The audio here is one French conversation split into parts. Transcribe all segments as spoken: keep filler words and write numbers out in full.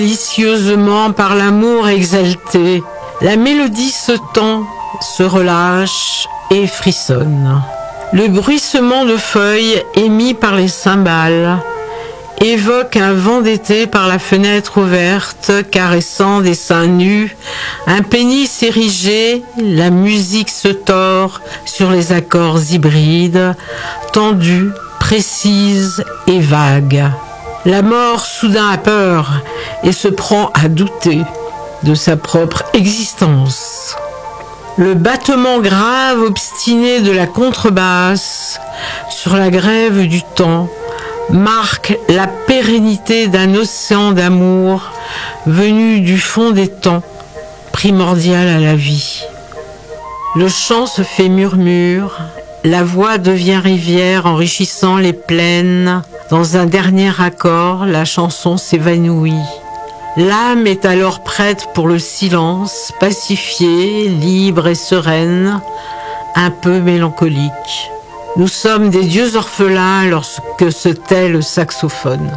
Délicieusement par l'amour exalté, la mélodie se tend, se relâche et frissonne. Le bruissement de feuilles émis par les cymbales évoque un vent d'été par la fenêtre ouverte, caressant des seins nus, un pénis érigé, la musique se tord sur les accords hybrides, tendus, précises et vagues. La mort soudain a peur et se prend à douter de sa propre existence. Le battement grave obstiné de la contrebasse sur la grève du temps marque la pérennité d'un océan d'amour venu du fond des temps, primordial à la vie. Le chant se fait murmure, la voix devient rivière enrichissant les plaines. Dans un dernier accord, la chanson s'évanouit. L'âme est alors prête pour le silence, pacifiée, libre et sereine, un peu mélancolique. Nous sommes des dieux orphelins lorsque se tait le saxophone.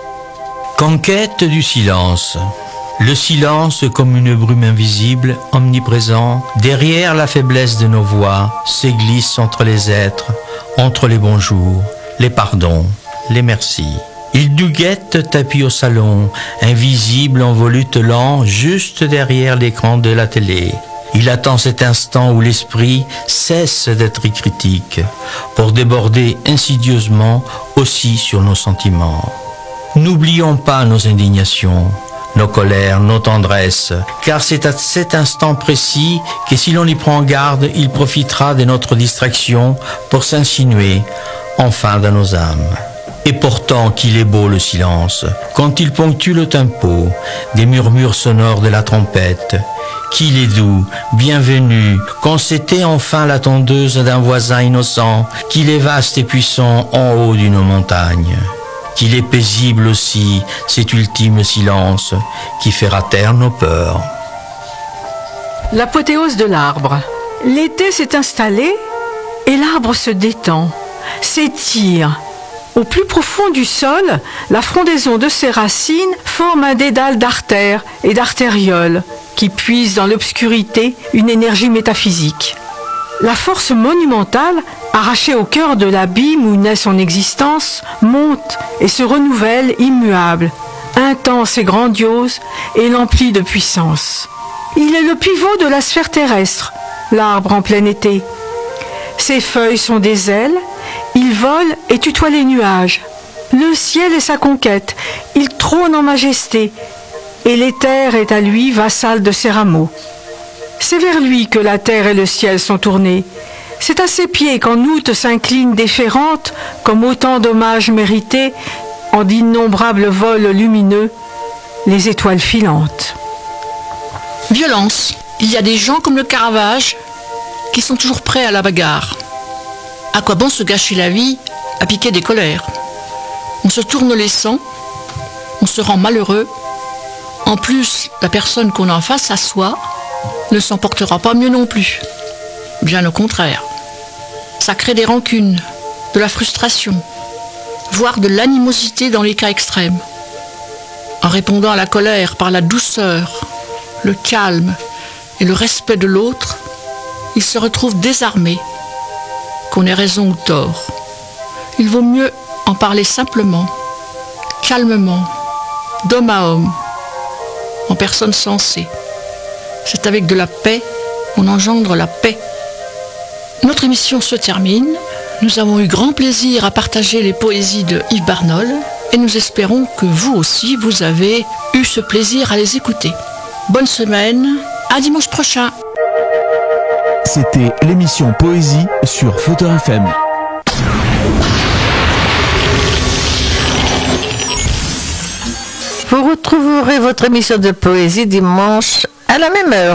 Conquête du silence. Le silence comme une brume invisible, omniprésent, derrière la faiblesse de nos voix, se glisse entre les êtres, entre les bonjours, les pardons, les merci. Il nous guette tapis au salon, invisible en volute lent, juste derrière l'écran de la télé. Il attend cet instant où l'esprit cesse d'être critique, pour déborder insidieusement aussi sur nos sentiments. N'oublions pas nos indignations, nos colères, nos tendresses, car c'est à cet instant précis que si l'on y prend garde, il profitera de notre distraction pour s'insinuer enfin dans nos âmes. Et pourtant qu'il est beau le silence, quand il ponctue le tempo des murmures sonores de la trompette, qu'il est doux, bienvenu, quand c'était enfin la tondeuse d'un voisin innocent, qu'il est vaste et puissant en haut d'une montagne, qu'il est paisible aussi, cet ultime silence qui fera taire nos peurs. L'apothéose de l'arbre. L'été s'est installé et l'arbre se détend, s'étire. Au plus profond du sol, la frondaison de ses racines forme un dédale d'artères et d'artérioles qui puisent dans l'obscurité une énergie métaphysique. La force monumentale, arrachée au cœur de l'abîme où naît son existence, monte et se renouvelle immuable, intense et grandiose, et l'emplit de puissance. Il est le pivot de la sphère terrestre, l'arbre en plein été. Ses feuilles sont des ailes, il vole et tutoie les nuages. Le ciel est sa conquête, il trône en majesté, et l'éther est à lui vassal de ses rameaux. C'est vers lui que la terre et le ciel sont tournés. C'est à ses pieds qu'en août s'inclinent déférentes, comme autant d'hommages mérités, en d'innombrables vols lumineux, les étoiles filantes. Violence. Il y a des gens comme le Caravage qui sont toujours prêts à la bagarre. À quoi bon se gâcher la vie à piquer des colères? On se tourne les sangs, on se rend malheureux. En plus, la personne qu'on a en face à soi ne s'en portera pas mieux non plus. Bien au contraire. Ça crée des rancunes, de la frustration, voire de l'animosité dans les cas extrêmes. En répondant à la colère par la douceur, le calme et le respect de l'autre, il se retrouve désarmé, qu'on ait raison ou tort. Il vaut mieux en parler simplement, calmement, d'homme à homme, en personne sensée. C'est avec de la paix qu'on engendre la paix. Notre émission se termine. Nous avons eu grand plaisir à partager les poésies de Yves Barnol et nous espérons que vous aussi, vous avez eu ce plaisir à les écouter. Bonne semaine, à dimanche prochain. C'était l'émission Poésie sur Photo F M. Vous retrouverez votre émission de poésie dimanche à la même heure.